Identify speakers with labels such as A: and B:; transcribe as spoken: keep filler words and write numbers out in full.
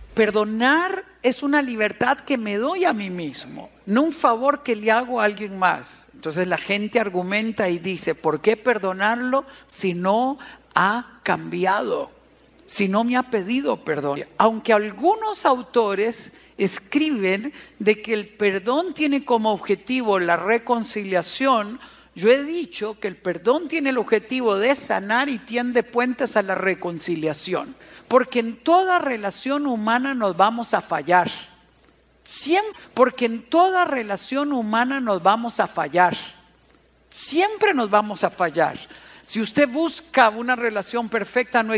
A: Perdonar es una libertad que me doy a mí mismo, no un favor que le hago a alguien más. Entonces la gente argumenta y dice, ¿por qué perdonarlo si no ha cambiado? Si no me ha pedido perdón. Aunque algunos autores escriben de que el perdón tiene como objetivo la reconciliación, yo he dicho que el perdón tiene el objetivo de sanar y tiende puentes a la reconciliación. Porque en toda relación humana nos vamos a fallar. Siempre, porque en toda relación humana nos vamos a fallar. Siempre nos vamos a fallar. Si usted busca una relación perfecta, no